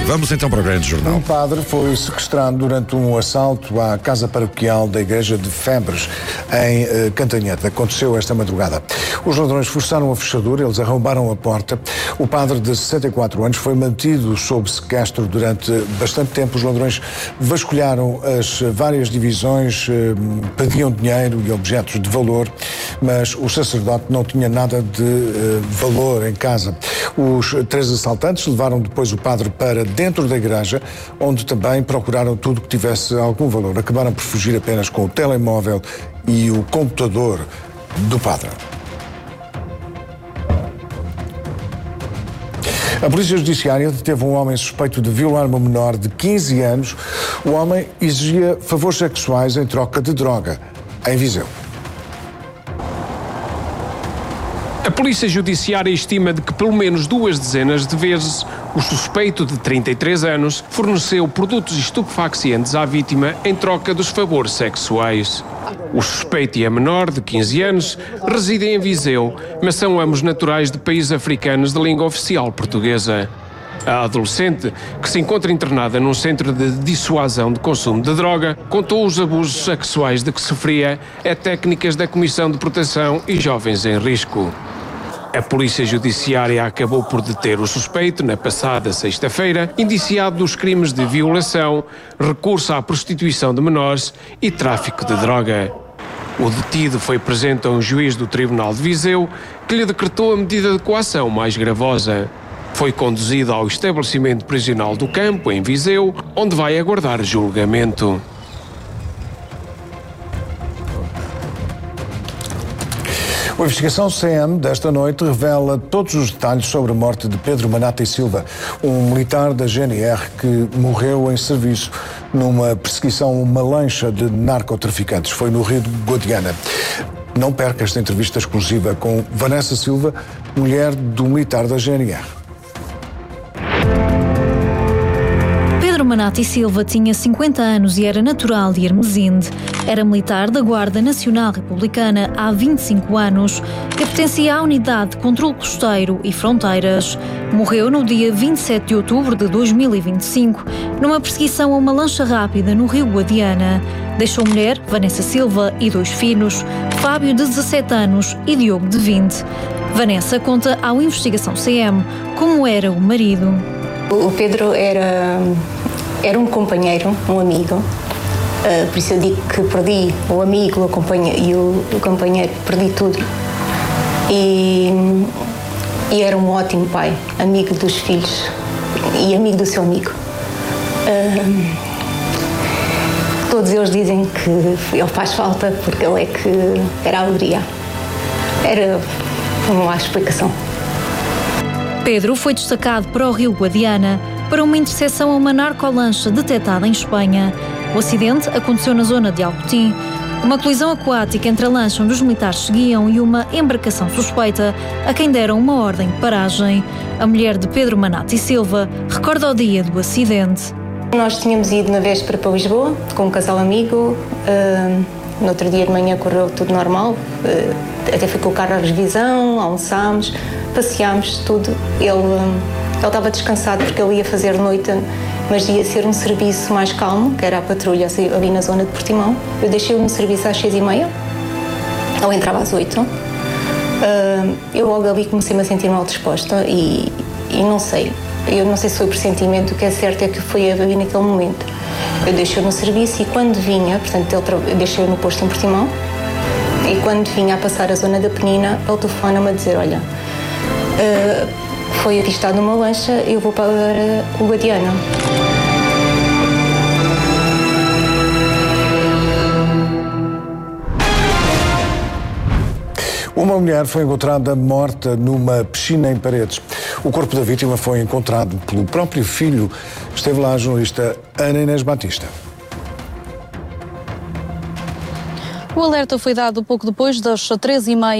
Vamos então para o grande jornal. Um padre foi sequestrado durante um assalto à casa paroquial da igreja de Febres, em Cantanhete. Aconteceu esta madrugada. Os ladrões forçaram a fechadura, eles arrombaram a porta. O padre de 64 anos foi mantido sob sequestro durante bastante tempo. Os ladrões vasculharam as várias divisões, pediam dinheiro e objetos de valor, mas o sacerdote não tinha nada de valor em casa. Os 3 assaltantes levaram depois o padre para dentro da igreja, onde também procuraram tudo que tivesse algum valor. Acabaram por fugir apenas com o telemóvel e o computador do padre. A Polícia Judiciária deteve um homem suspeito de violar uma menor de 15 anos. O homem exigia favores sexuais em troca de droga, em Viseu. A Polícia Judiciária estima de que pelo menos 2 dezenas de vezes o suspeito de 33 anos forneceu produtos estupefacientes à vítima em troca dos favores sexuais. O suspeito e a menor, de 15 anos, residem em Viseu, mas são ambos naturais de países africanos de língua oficial portuguesa. A adolescente, que se encontra internada num centro de dissuasão de consumo de droga, contou os abusos sexuais de que sofria a técnicas da Comissão de Proteção e Jovens em Risco. A Polícia Judiciária acabou por deter o suspeito na passada sexta-feira, indiciado dos crimes de violação, recurso à prostituição de menores e tráfico de droga. O detido foi presente a um juiz do Tribunal de Viseu, que lhe decretou a medida de coação mais gravosa. Foi conduzido ao estabelecimento prisional do Campo, em Viseu, onde vai aguardar julgamento. A investigação CM desta noite revela todos os detalhes sobre a morte de Pedro Manata e Silva, um militar da GNR que morreu em serviço numa perseguição a uma lancha de narcotraficantes. Foi no Rio de Guadiana. Não perca esta entrevista exclusiva com Vanessa Silva, mulher do militar da GNR. Pedro Manata e Silva tinha 50 anos e era natural de Hermesinde. Era militar da Guarda Nacional Republicana há 25 anos e pertencia à Unidade de Controlo Costeiro e Fronteiras. Morreu no dia 27 de outubro de 2025, numa perseguição a uma lancha rápida no Rio Guadiana. Deixou mulher, Vanessa Silva, e 2 filhos, Fábio, de 17 anos, e Diogo, de 20. Vanessa conta ao Investigação CM como era o marido. O Pedro era um companheiro, um amigo. Por isso eu digo que perdi o amigo, e o companheiro, perdi tudo. E era um ótimo pai, amigo dos filhos e amigo do seu amigo. Todos eles dizem que ele faz falta porque ele é que era a alegria. Não há explicação. Pedro foi destacado para o Rio Guadiana para uma interseção a uma narcolancha detectada em Espanha. O acidente aconteceu na zona de Alcotim. Uma colisão aquática entre a lancha onde os militares seguiam e uma embarcação suspeita a quem deram uma ordem de paragem. A mulher de Pedro Manata e Silva recorda o dia do acidente. Nós tínhamos ido na véspera para Lisboa com um casal amigo. No outro dia de manhã correu tudo normal. Até fui com o carro à revisão, almoçámos, passeámos, tudo. Ele estava descansado porque ele ia fazer noite, mas ia ser um serviço mais calmo, que era a patrulha ali na zona de Portimão. Eu deixei-o no serviço às 6h30, ele entrava às 8h. Eu logo ali comecei-me a sentir mal disposta e não sei. Eu não sei se foi pressentimento, o que é certo é que foi ali naquele momento. Eu deixei-o no serviço e quando vinha, portanto, eu deixei-o no posto em Portimão, e quando vinha a passar a zona da Penina, ele telefona-me a dizer, olha, foi avistado numa lancha, eu vou para o Guadiana. Uma mulher foi encontrada morta numa piscina em Paredes. O corpo da vítima foi encontrado pelo próprio filho. Esteve lá a jornalista Ana Inês Batista. O alerta foi dado pouco depois das 3h30